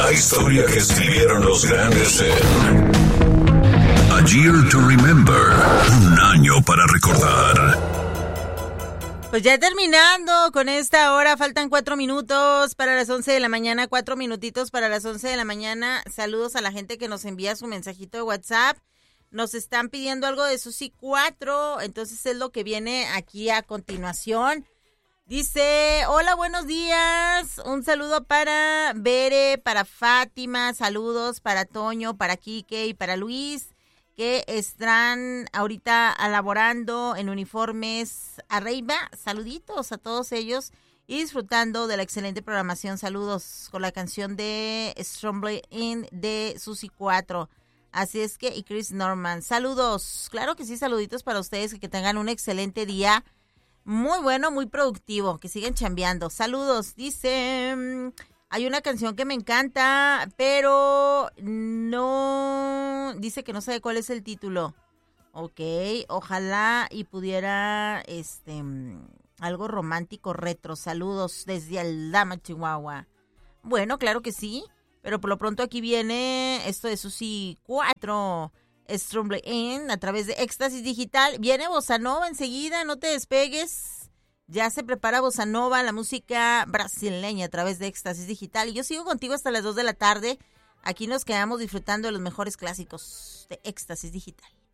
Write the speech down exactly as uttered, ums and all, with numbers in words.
La historia que escribieron los grandes en A Year to Remember. Un año para recordar. Pues ya terminando con esta hora, faltan cuatro minutos para las once de la mañana, cuatro minutitos para las once de la mañana. Saludos a la gente que nos envía su mensajito de WhatsApp. Nos están pidiendo algo de Susi cuatro, entonces es lo que viene aquí a continuación. Dice, hola, buenos días, un saludo para Bere, para Fátima, saludos para Toño, para Quique y para Luis, que están ahorita laborando en uniformes Arreiba. Saluditos a todos ellos y disfrutando de la excelente programación. Saludos con la canción de Strombly In de Susi cuatro. Así es que, y Chris Norman. Saludos, claro que sí, saluditos para ustedes, que, que tengan un excelente día. Muy bueno, muy productivo, que sigan chambeando. Saludos, dice... Hay una canción que me encanta, pero no... Dice que no sabe cuál es el título. Ok, ojalá y pudiera... este algo romántico retro. Saludos desde Aldama, Chihuahua. Bueno, claro que sí, pero por lo pronto aquí viene esto de Susi cuatro, Strombly In, a través de Éxtasis Digital. Viene Bossa Nova enseguida, no te despegues. Ya se prepara Bossa Nova, la música brasileña a través de Éxtasis Digital. Y yo sigo contigo hasta las dos de la tarde. Aquí nos quedamos disfrutando de los mejores clásicos de Éxtasis Digital.